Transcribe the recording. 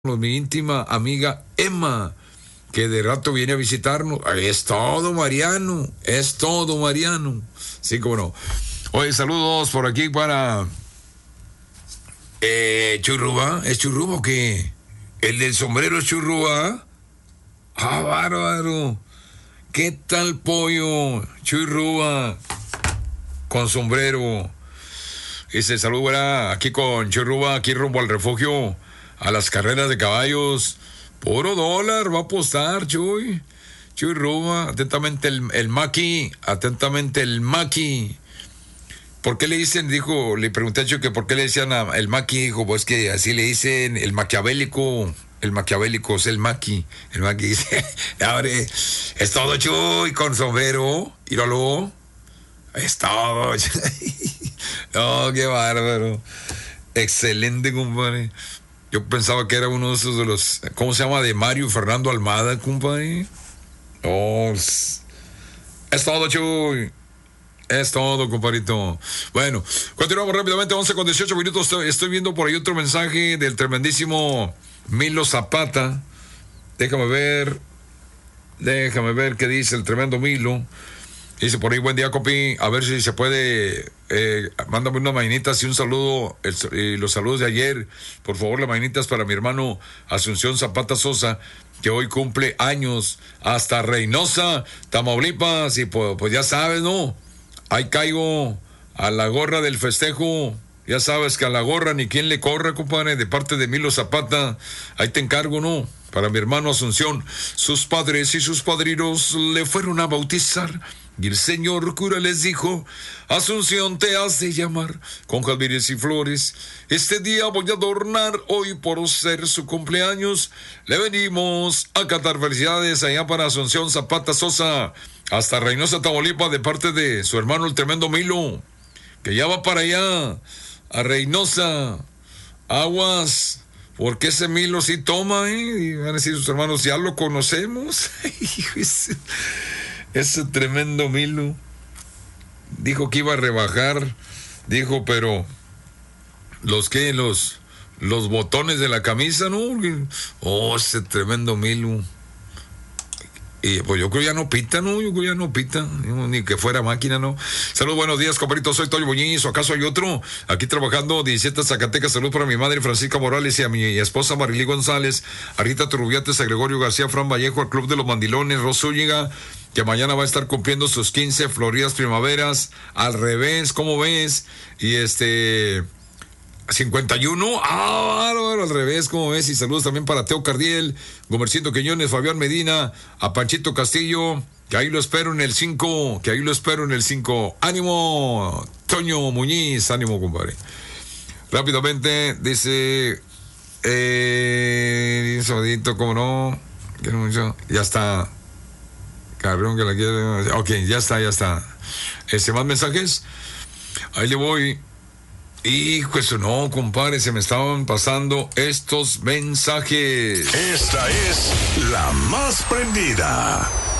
mi íntima amiga Emma, que de rato viene a visitarnos. Es todo, Mariano. Es todo, Mariano. Sí, cómo no. Oye, saludos por aquí para Churruba. ¿Es Churruba o qué? El del sombrero es Churruba. Ah, bárbaro. ¿Qué tal, pollo? Churruba con sombrero. Ese saludo era aquí con Churruba, aquí rumbo al refugio, a las carreras de caballos. Puro dólar va a apostar, Chuy. Chuy Ruba, atentamente el Maki, atentamente el Maki. ¿Por qué le dicen? Dijo, le pregunté a Chuy que por qué le decían el Maki. Dijo, pues que así le dicen el maquiavélico. El maquiavélico es el Maki. El Maki dice, abre, es todo, Chuy, con sombrero. Íralo. Es todo. Oh, qué bárbaro. Excelente, compadre. Yo pensaba que era uno de esos de los, ¿cómo se llama? De Mario Fernando Almada, compadre. Oh, es todo, Chuy. Es todo, compadrito. Bueno, continuamos rápidamente, 11 con 18 minutos. Estoy viendo por ahí otro mensaje del tremendísimo Milo Zapata. Déjame ver qué dice el tremendo Milo. Dice por ahí, buen día, compi. A ver si se puede, mándame unas mañanitas y un saludo, y los saludos de ayer. Por favor, las mañanitas para mi hermano Asunción Zapata Sosa, que hoy cumple años, hasta Reynosa, Tamaulipas. Y pues ya sabes, ¿no? Ahí caigo a la gorra del festejo. Ya sabes que a la gorra ni quien le corre, compadre, de parte de Milo Zapata. Ahí te encargo, ¿no? Para mi hermano Asunción. Sus padres y sus padrinos le fueron a bautizar. Y el señor cura les dijo, Asunción, te has de llamar con jazmines y flores. Este día voy a adornar, hoy por ser su cumpleaños. Le venimos a cantar felicidades allá para Asunción Zapata Sosa, hasta Reynosa, Tamaulipas, de parte de su hermano el tremendo Milo, que ya va para allá, a Reynosa. Aguas, porque ese Milo sí toma, y van a decir sus hermanos, ya lo conocemos. Ese tremendo Milo dijo que iba a rebajar, dijo, pero los botones de la camisa, ¿no? Oh, ese tremendo Milo. Y pues yo creo ya no pita, ¿no? Yo creo ya no pita, ni que fuera máquina, ¿no? Saludos, buenos días, compadrito, soy Toyo Muñiz, ¿o acaso hay otro? Aquí trabajando, 17 Zacatecas, salud para mi madre Francisca Morales y a mi esposa Marilí González, a Rita Turrubiates, a Gregorio García, Fran Vallejo, al Club de los Mandilones, Rosúñiga, que mañana va a estar cumpliendo sus 15 floridas primaveras, al revés, ¿cómo ves? Y 51, al revés, ¿cómo ves? Y saludos también para Teo Cardiel, Gomercito Quiñones, Fabián Medina, a Panchito Castillo, que ahí lo espero en el 5, ánimo, Toño Muñiz, ánimo, compadre. Rápidamente, dice, ¿cómo no? Ya está, cabrón que la quiere, ok, ya está. Más mensajes, ahí le voy. Hijo, eso no, compadre, se me estaban pasando estos mensajes. Esta es la más prendida.